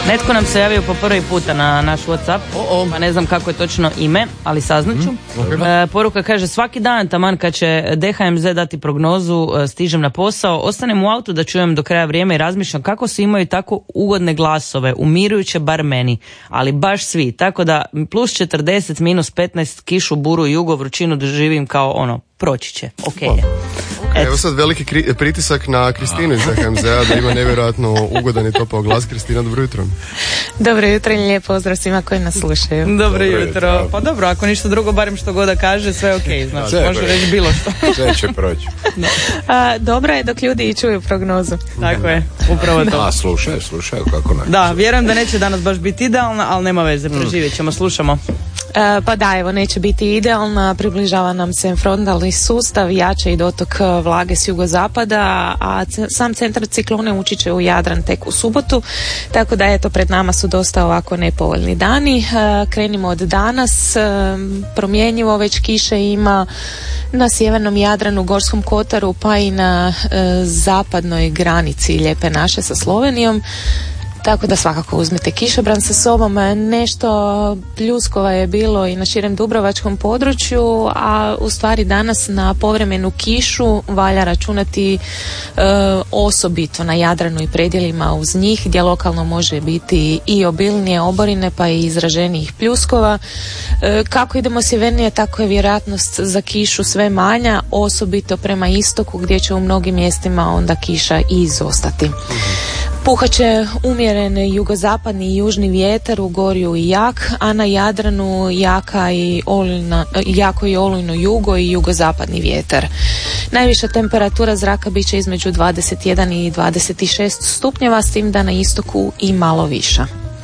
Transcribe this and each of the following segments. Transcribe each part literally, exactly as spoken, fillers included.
Netko nam se javio po prvi puta na naš WhatsApp, oh, pa ne znam kako je točno ime, ali saznaću. Mm, okay. e, poruka kaže, svaki dan taman kad će D H M Z dati prognozu, stižem na posao, ostanem u autu da čujem do kraja vrijeme i razmišljam kako svi imaju tako ugodne glasove, umirujuće bar meni, ali baš svi, tako da plus četrdeset, minus petnaest, kišu, buru i jugo, vrućinu doživim kao ono, proći će, okej okay. Okay, evo sad veliki kri- pritisak na Kristinu iz D H M Z-a da ima nevjerojatno ugodan i topao glas. Kristina, dobro jutro. Dobro jutro i lijep pozdrav svima koji nas slušaju. Dobro, dobro jutro. jutro. Pa dobro, ako ništa drugo, barem što god da kaže, sve ok, znači, sve može reći bilo što. Sve će proći. A, dobro je dok ljudi i čuju prognozu. Tako je, upravo to. A, slušaju, slušaju, kako ne. Da, vjerujem da neće danas baš biti idealna, ali nema veze, preživjet ćemo, slušamo. E, pa da, evo, neće biti idealna, približava nam se frontalni sustav, jača i dotok vlage s jugozapada, a c- sam centar ciklone ući će u Jadran tek u subotu, tako da eto, pred nama su dosta ovako nepovoljni dani. E, krenimo od danas, e, promjenjivo već kiše ima na sjevernom Jadranu, Gorskom kotaru, pa i na e, zapadnoj granici Lijepe naše sa Slovenijom. Tako da svakako uzmite kišobran sa sobom. Nešto pljuskova je bilo i na širem dubrovačkom području, a u stvari danas na povremenu kišu valja računati e, osobito na Jadranu i predjelima uz njih, gdje lokalno može biti i obilnije oborine pa i izraženijih pljuskova. E, kako idemo sjevernije, tako je vjerojatnost za kišu sve manja, osobito prema istoku gdje će u mnogim mjestima onda kiša i izostati. Puhat će umjeren jugozapadni i južni vjetar, u Gorju i jak, a na Jadranu jaka i olujna, jako i olujno jugo i jugozapadni vjetar. Najviša temperatura zraka bit će između dvadeset jedan i dvadeset šest stupnjeva, s tim da na istoku i malo viša.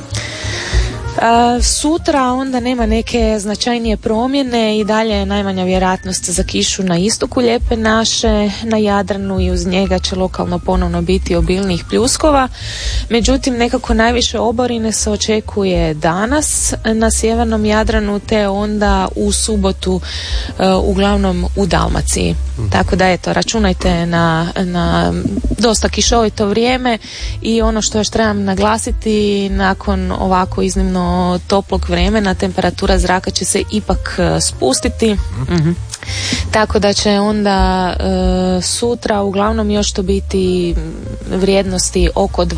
Uh, sutra onda nema neke značajnije promjene i dalje je najmanja vjerojatnost za kišu na istoku Lijepe naše, na Jadranu i uz njega će lokalno ponovno biti obilnijih pljuskova. Međutim, nekako najviše oborine se očekuje danas na sjevernom Jadranu, te onda u subotu uh, uglavnom u Dalmaciji. Mm. Tako da eto, računajte na, na dosta kišovito vrijeme i ono što još trebam naglasiti, nakon ovako iznimno toplog vremena temperatura zraka će se ipak spustiti. Mm-hmm. Tako da će onda e, sutra uglavnom još to biti vrijednosti oko